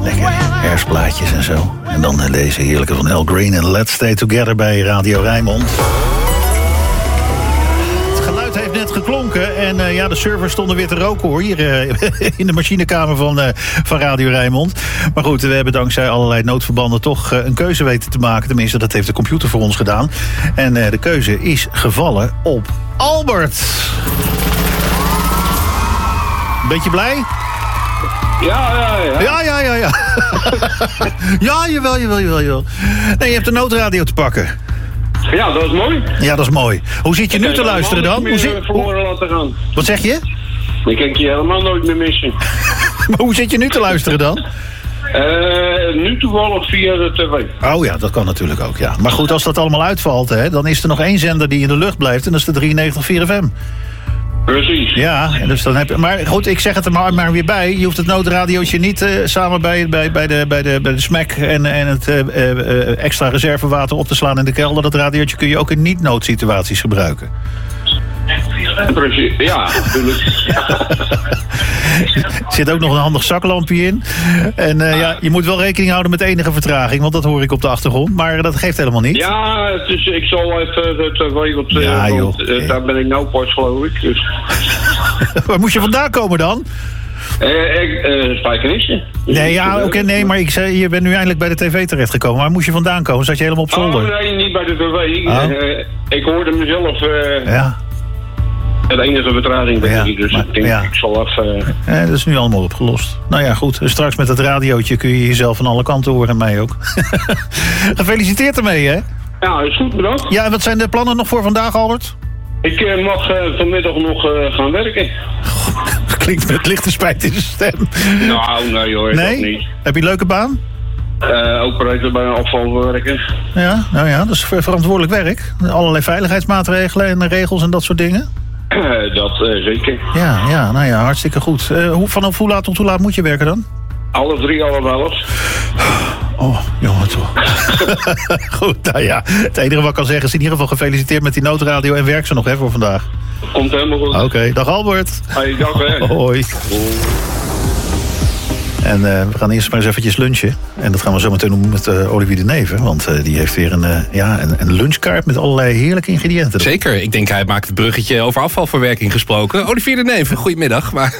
Lekker herfstblaadjes en zo. En dan deze heerlijke van Al Green en Let's Stay Together bij Radio Rijnmond. Het geluid heeft net geklonken en de servers stonden weer te roken hoor. Hier in de machinekamer van Radio Rijnmond. Maar goed, we hebben dankzij allerlei noodverbanden toch een keuze weten te maken. Tenminste, dat heeft de computer voor ons gedaan. En de keuze is gevallen op Albert. Beetje blij? Ja. Ja, jawel. Nee, je hebt de noodradio te pakken. Ja, dat is mooi. Ja, dat is mooi. Hoe zit je nu te luisteren dan? Verloren laten gaan. Wat zeg je? Ik kan je helemaal nooit meer missen. Maar hoe zit je nu te luisteren dan? Nu toevallig via de tv. Oh ja, dat kan natuurlijk ook, ja. Maar goed, als dat allemaal uitvalt, hè, dan is er nog één zender die in de lucht blijft. En dat is de 93.4 FM. Precies. Ja, dus dan heb je, maar goed, ik zeg het er maar weer bij. Je hoeft het noodradiootje niet samen bij de smack en het extra reservewater op te slaan in de kelder. Dat radiootje kun je ook in niet-noodsituaties gebruiken. Precies, ja, natuurlijk. Er zit ook nog een handig zaklampje in. En je moet wel rekening houden met enige vertraging, want dat hoor ik op de achtergrond. Maar dat geeft helemaal niet. Ja, dus ik zal even de tv op de... daar ben ik nou pas, geloof ik. Dus. Waar moest je vandaan komen dan? Spijkenisse. Nee, ja, oké, nee, maar ik zei, je bent nu eindelijk bij de tv terechtgekomen. Waar moest je vandaan komen? Zat je helemaal op zolder? Oh, nee, niet bij de tv. Ik hoorde mezelf... ja. Het enige vertraging ben ik, dus ik denk, ik zal even... dat is nu allemaal opgelost. Nou ja, goed. Dus straks met het radiootje kun je jezelf van alle kanten horen en mij ook. Gefeliciteerd ermee, hè? Ja, is goed, bedankt. Ja, en wat zijn de plannen nog voor vandaag, Albert? Ik mag vanmiddag nog gaan werken. Dat klinkt met lichte spijt in de stem. Nou, nee hoor, dat niet. Heb je een leuke baan? Operator bij een afvalwerken. Ja, nou ja, dat is verantwoordelijk werk. Allerlei veiligheidsmaatregelen en regels en dat soort dingen. Dat zeker. Ja, nou ja, hartstikke goed. Vanaf hoe laat tot hoe laat moet je werken dan? 3:30. Oh, jongen toch. Goed, nou ja. Het enige wat ik kan zeggen is in ieder geval gefeliciteerd met die noodradio en werk ze nog voor vandaag. Komt helemaal goed. Oké, dag Albert. Hey, dag hè. Hoi. En we gaan eerst maar eens eventjes lunchen. En dat gaan we zo meteen doen met Olivier de Neven. Want die heeft weer een lunchkaart met allerlei heerlijke ingrediënten. Zeker. Ik denk hij maakt het bruggetje over afvalverwerking gesproken. Olivier de Neven, goedemiddag. Maar...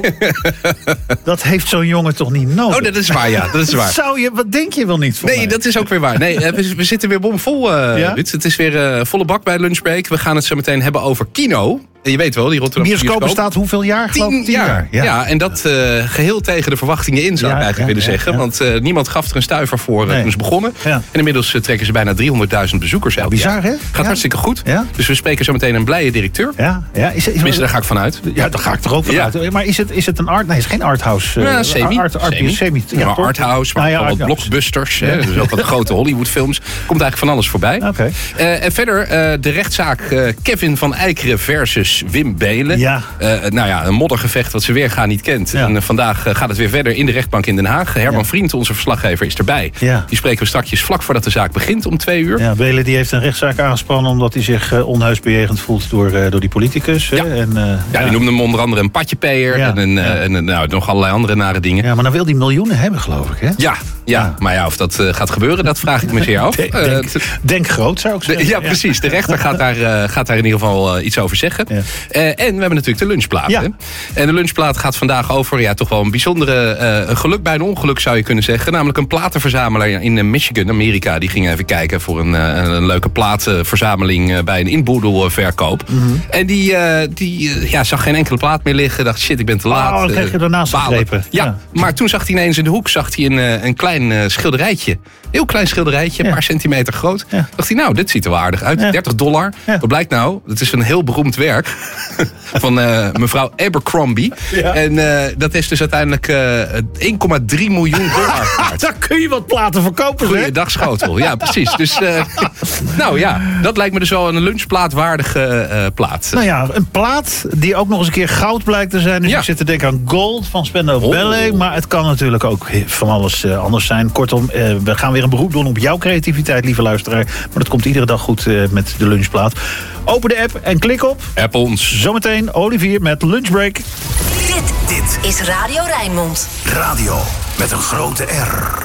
Dat heeft zo'n jongen toch niet nodig? Oh, dat is waar, ja. Dat is waar. Wat denk je wel niet van Nee, mij? dat is ook weer waar. Nee, we zitten weer bomvol, Ruud. Het is weer volle bak bij Lunchbreak. We gaan het zo meteen hebben over kino. Je weet wel, die Rotterdamse bioscoop bestaat hoeveel jaar? 10 jaar. Ja, en dat geheel tegen de verwachtingen in, zou ik eigenlijk willen zeggen. Ja. Want niemand gaf er een stuiver voor toen ze begonnen. Ja. En inmiddels trekken ze bijna 300.000 bezoekers elk jaar. Bizar, hè? Gaat hartstikke goed. Ja. Dus we spreken zo meteen een blije directeur. Tenminste, daar ga ik vanuit. Ja, daar ga ik toch ook vanuit. Ja. Maar is het een art... Nee, het is geen arthouse. Semi. Ja, arthouse, maar ook wat blockbusters. Dus ook wat grote Hollywoodfilms. Komt eigenlijk van alles voorbij. Okay. En verder de rechtszaak Kevin van Eikeren versus Wim Beelen. Ja. Een moddergevecht wat ze weer gaan niet kent. Ja. En vandaag gaat het weer verder in de rechtbank in Den Haag. Herman Vriend, onze verslaggever, is erbij. Ja. Die spreken we straks vlak voordat de zaak begint om 2 uur. Ja, Beelen die heeft een rechtszaak aangespannen omdat hij zich onheus bejegend voelt door die politicus. Ja. Die noemde hem onder andere een patjepeer en nog allerlei andere nare dingen. Ja, maar dan wil hij miljoenen hebben, geloof ik, hè? Ja. Maar of dat gaat gebeuren, dat vraag ik me zeer af. Denk groot, zou ik zeggen. Ja, precies. De rechter gaat daar in ieder geval iets over zeggen. Ja. En we hebben natuurlijk de lunchplaat. Ja. Hè? En de lunchplaat gaat vandaag over toch wel een bijzondere geluk bij een ongeluk, zou je kunnen zeggen. Namelijk een platenverzamelaar in Michigan, Amerika. Die ging even kijken voor een leuke platenverzameling bij een inboedelverkoop. Mm-hmm. En die zag geen enkele plaat meer liggen. Dacht, shit, ik ben te laat. Dan kreeg je daarnaast gegrepen. Ja, maar toen zag hij ineens in de hoek een klein schilderijtje. Heel klein schilderijtje, een paar centimeter groot. Ja. Dacht hij, dit ziet er wel aardig uit. $30. Ja. Wat blijkt nou? Het is een heel beroemd werk van mevrouw Abercrombie. Ja. En dat is dus uiteindelijk $1,3 miljoen waard. Daar kun je wat platen verkopen. Goeiedag, schotel. Ja, precies. Dus dat lijkt me dus wel een lunchplaatwaardige plaat. Nou ja, een plaat die ook nog eens een keer goud blijkt te zijn. Dus ik zit te denken aan Gold van Spandau Ballet. Maar het kan natuurlijk ook van alles anders zijn. Kortom, we gaan weer een beroep doen op jouw creativiteit, lieve luisteraar. Maar dat komt iedere dag goed met de lunchplaat. Open de app en klik op... App. Wapens. Zometeen Olivier met Lunchbreak. Dit is Radio Rijnmond. Radio met een grote R.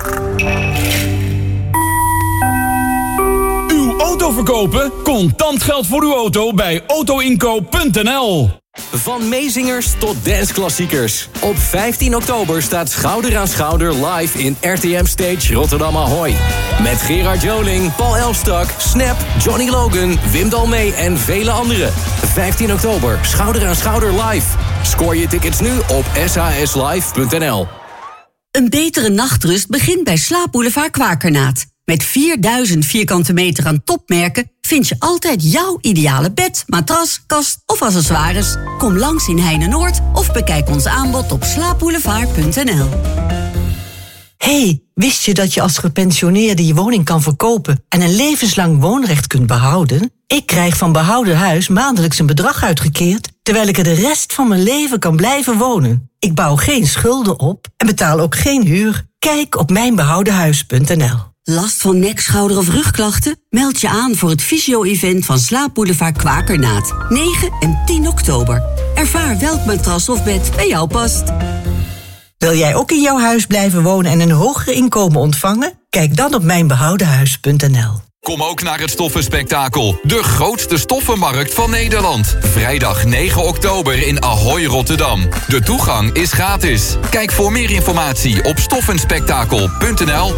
Uw auto verkopen? Contant geld voor uw auto bij autoinkoop.nl. Van meezingers tot danceklassiekers. Op 15 oktober staat Schouder aan Schouder live in RTM Stage Rotterdam Ahoy. Met Gerard Joling, Paul Elfstrak, Snap, Johnny Logan, Wim Dalmee en vele anderen. 15 oktober, Schouder aan Schouder live. Scoor je tickets nu op saslive.nl. Een betere nachtrust begint bij Slaapboulevard Kwakernaat. Met 4000 vierkante meter aan topmerken vind je altijd jouw ideale bed, matras, kast of accessoires. Kom langs in Heine-Noord of bekijk ons aanbod op slaapboulevard.nl. Hey, wist je dat je als gepensioneerde je woning kan verkopen en een levenslang woonrecht kunt behouden? Ik krijg van Behouden Huis maandelijks een bedrag uitgekeerd, terwijl ik er de rest van mijn leven kan blijven wonen. Ik bouw geen schulden op en betaal ook geen huur. Kijk op mijnbehoudenhuis.nl. Last van nek, schouder of rugklachten? Meld je aan voor het fysio-event van Slaapboulevard Kwakernaat. 9 en 10 oktober. Ervaar welk matras of bed bij jou past. Wil jij ook in jouw huis blijven wonen en een hoger inkomen ontvangen? Kijk dan op mijnbehoudenhuis.nl. Kom ook naar het Stoffenspektakel. De grootste stoffenmarkt van Nederland. Vrijdag 9 oktober in Ahoy, Rotterdam. De toegang is gratis. Kijk voor meer informatie op stoffenspektakel.nl.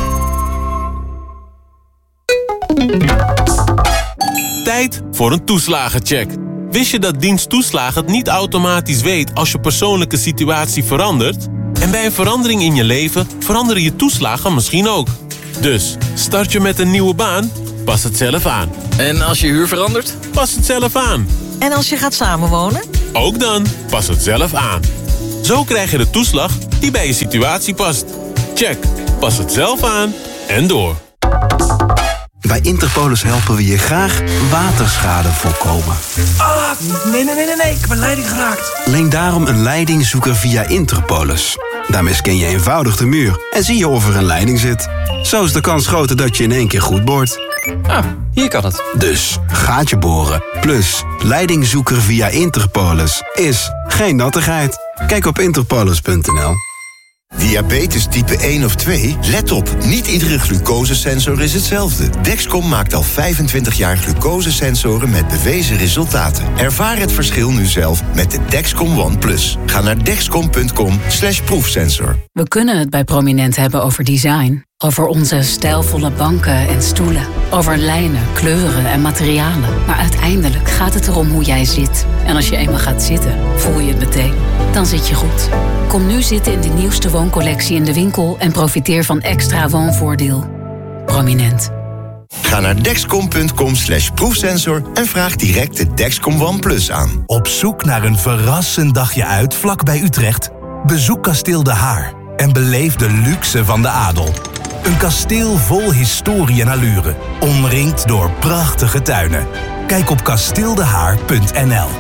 Tijd voor een toeslagencheck. Wist je dat dienst toeslagen het niet automatisch weet als je persoonlijke situatie verandert? En bij een verandering in je leven veranderen je toeslagen misschien ook. Dus, start je met een nieuwe baan? Pas het zelf aan. En als je huur verandert? Pas het zelf aan. En als je gaat samenwonen? Ook dan, pas het zelf aan. Zo krijg je de toeslag die bij je situatie past. Check, pas het zelf aan en door. Bij Interpolis helpen we je graag waterschade voorkomen. Nee, ik heb een leiding geraakt. Leen daarom een leidingzoeker via Interpolis. Daarmee scan je eenvoudig de muur en zie je of er een leiding zit. Zo is de kans groter dat je in één keer goed boort. Hier kan het. Dus, gaatje boren. Plus, leidingzoeker via Interpolis is geen nattigheid. Kijk op interpolis.nl. Diabetes type 1 of 2? Let op, niet iedere glucosesensor is hetzelfde. Dexcom maakt al 25 jaar glucosesensoren met bewezen resultaten. Ervaar het verschil nu zelf met de Dexcom One Plus. Ga naar dexcom.com/proefsensor. We kunnen het bij Prominent hebben over design. Over onze stijlvolle banken en stoelen. Over lijnen, kleuren en materialen. Maar uiteindelijk gaat het erom hoe jij zit. En als je eenmaal gaat zitten, voel je het meteen. Dan zit je goed. Kom nu zitten in de nieuwste wooncollectie in de winkel en profiteer van extra woonvoordeel. Prominent. Ga naar dexcom.com/proefsensor en vraag direct de Dexcom One Plus aan. Op zoek naar een verrassend dagje uit vlakbij Utrecht? Bezoek Kasteel De Haar en beleef de luxe van de adel. Een kasteel vol historie en allure, omringd door prachtige tuinen. Kijk op kasteeldehaar.nl.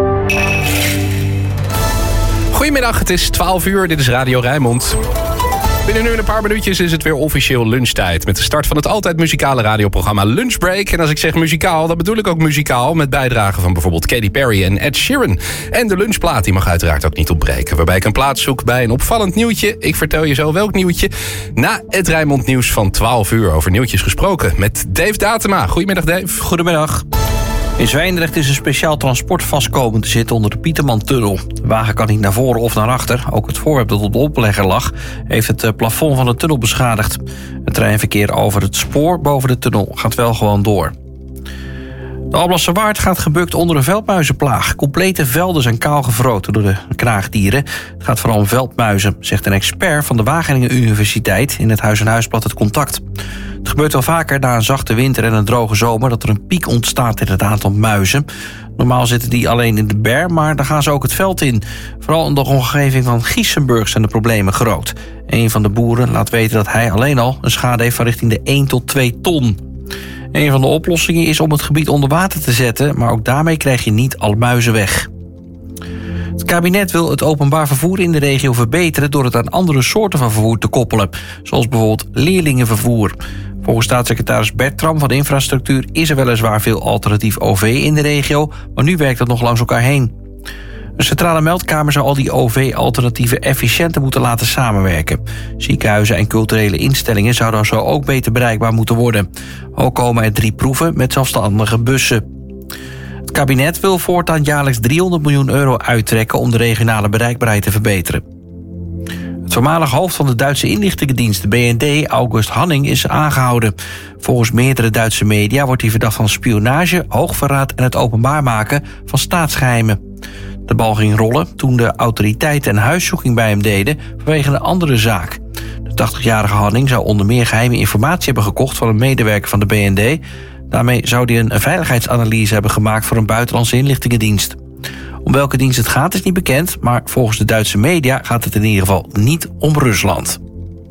Goedemiddag, het is 12 uur, dit is Radio Rijnmond. Binnen nu een paar minuutjes is het weer officieel lunchtijd. Met de start van het altijd muzikale radioprogramma Lunchbreak. En als ik zeg muzikaal, dan bedoel ik ook muzikaal. Met bijdragen van bijvoorbeeld Katy Perry en Ed Sheeran. En de lunchplaat die mag uiteraard ook niet ontbreken. Waarbij ik een plaats zoek bij een opvallend nieuwtje. Ik vertel je zo welk nieuwtje. Na het Rijnmond nieuws van 12 uur over nieuwtjes gesproken. Met Dave Datema. Goedemiddag Dave. Goedemiddag. In Zwijndrecht is een speciaal transport vastkomen te zitten onder de Pietermantunnel. De wagen kan niet naar voren of naar achter. Ook het voorwerp dat op de oplegger lag heeft het plafond van de tunnel beschadigd. Het treinverkeer over het spoor boven de tunnel gaat wel gewoon door. De Alblassche Waard gaat gebukt onder een veldmuizenplaag. Complete velden zijn kaal gevroten door de knaagdieren. Het gaat vooral om veldmuizen, zegt een expert van de Wageningen Universiteit in het Huis-en-Huisblad Het Contact. Het gebeurt wel vaker na een zachte winter en een droge zomer dat er een piek ontstaat in het aantal muizen. Normaal zitten die alleen in de ber, maar dan gaan ze ook het veld in. Vooral in de omgeving van Giesenburg zijn de problemen groot. Een van de boeren laat weten dat hij alleen al een schade heeft van richting de 1 tot 2 ton. Een van de oplossingen is om het gebied onder water te zetten, maar ook daarmee krijg je niet alle muizen weg. Het kabinet wil het openbaar vervoer in de regio verbeteren door het aan andere soorten van vervoer te koppelen, zoals bijvoorbeeld leerlingenvervoer. Volgens staatssecretaris Bertram van Infrastructuur is er weliswaar veel alternatief OV in de regio, maar nu werkt dat nog langs elkaar heen. Een centrale meldkamer zou al die OV-alternatieven efficiënter moeten laten samenwerken. Ziekenhuizen en culturele instellingen zouden zo ook beter bereikbaar moeten worden. Ook komen er 3 proeven met zelfstandige bussen. Het kabinet wil voortaan jaarlijks €300 miljoen uittrekken om de regionale bereikbaarheid te verbeteren. Het voormalig hoofd van de Duitse inlichtingendienst, de BND, August Hanning, is aangehouden. Volgens meerdere Duitse media wordt hij verdacht van spionage, hoogverraad en het openbaar maken van staatsgeheimen. De bal ging rollen toen de autoriteiten een huiszoeking bij hem deden vanwege een andere zaak. De 80-jarige Hanning zou onder meer geheime informatie hebben gekocht van een medewerker van de BND. Daarmee zou hij een veiligheidsanalyse hebben gemaakt voor een buitenlandse inlichtingendienst. Om welke dienst het gaat is niet bekend, maar volgens de Duitse media gaat het in ieder geval niet om Rusland.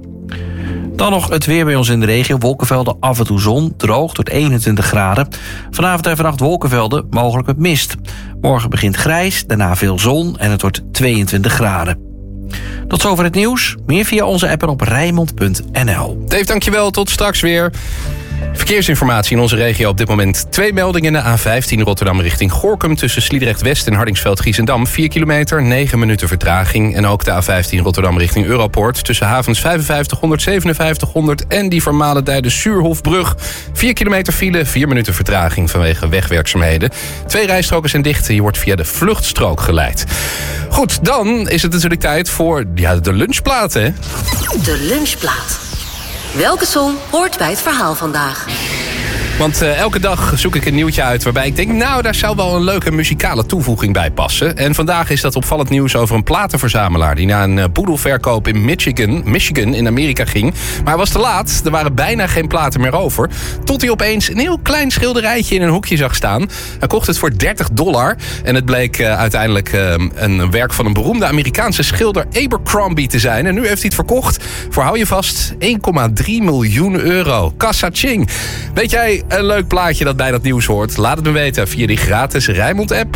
Dan nog het weer bij ons in de regio. Wolkenvelden, af en toe zon, droog tot 21 graden. Vanavond en vannacht wolkenvelden, mogelijk met mist. Morgen begint grijs, daarna veel zon en het wordt 22 graden. Tot zover het nieuws. Meer via onze app en op Rijnmond.nl. Dave, dankjewel. Tot straks weer. Verkeersinformatie in onze regio op dit moment. 2 meldingen. De A15 Rotterdam richting Gorinchem tussen Sliedrecht-West en Hardingsveld-Giessendam. 4 kilometer, 9 minuten vertraging. En ook de A15 Rotterdam richting Europoort tussen havens 55, 157, 100 en die vermalendijde Suurhofbrug. 4 kilometer file, 4 minuten vertraging vanwege wegwerkzaamheden. 2 rijstroken zijn dicht. Je wordt via de vluchtstrook geleid. Goed, dan is het natuurlijk tijd voor de lunchplaat, hè? De lunchplaat. Welke song hoort bij het verhaal vandaag? Want elke dag zoek ik een nieuwtje uit waarbij ik denk, nou, daar zou wel een leuke muzikale toevoeging bij passen. En vandaag is dat opvallend nieuws over een platenverzamelaar die na een boedelverkoop in Michigan in Amerika ging. Maar hij was te laat, er waren bijna geen platen meer over. Tot hij opeens een heel klein schilderijtje in een hoekje zag staan. Hij kocht het voor $30 en het bleek uiteindelijk een werk van een beroemde Amerikaanse schilder Abercrombie te zijn. En nu heeft hij het verkocht voor, hou je vast, €1,3 miljoen. Kassa-ching. Weet jij een leuk plaatje dat bij dat nieuws hoort? Laat het me weten via die gratis Rijnmond-app.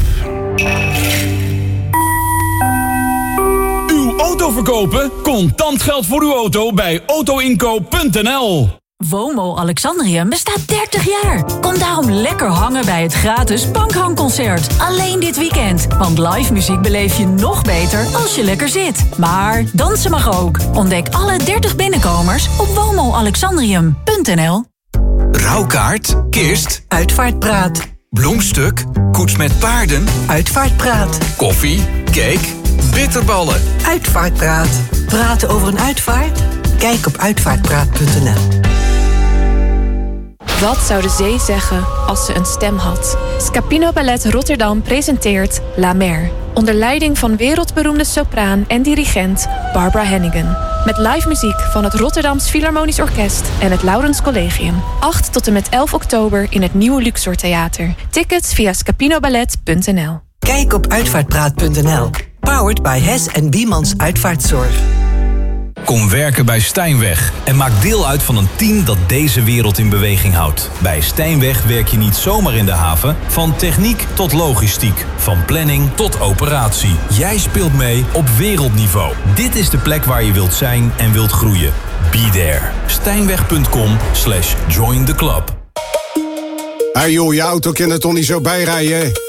Uw auto verkopen? Contant geld voor uw auto bij autoinkoop.nl. WOMO Alexandrium bestaat 30 jaar. Kom daarom lekker hangen bij het gratis Punkhangconcert. Alleen dit weekend. Want live muziek beleef je nog beter als je lekker zit. Maar dansen mag ook. Ontdek alle 30 binnenkomers op womoalexandrium.nl. Rouwkaart, kist, Uitvaartpraat. bloemstuk, koets met paarden, Uitvaartpraat. koffie, cake, bitterballen. Uitvaartpraat. Praten over een uitvaart? Kijk op uitvaartpraat.nl. Wat zou de zee zeggen als ze een stem had? Scapino Ballet Rotterdam presenteert La Mer. Onder leiding van wereldberoemde sopraan en dirigent Barbara Hannigan. Met live muziek van het Rotterdams Philharmonisch Orkest en het Laurens Collegium. 8 tot en met 11 oktober in het nieuwe Luxor Theater. Tickets via scapinoballet.nl. Kijk op uitvaartpraat.nl. Powered by Hess en Biemans Uitvaartzorg. Kom werken bij Stijnweg en maak deel uit van een team dat deze wereld in beweging houdt. Bij Stijnweg werk je niet zomaar in de haven, van techniek tot logistiek, van planning tot operatie. Jij speelt mee op wereldniveau. Dit is de plek waar je wilt zijn en wilt groeien. Be there. Stijnweg.com/join the club. Hey joh, je auto kan er toch niet zo bijrijden?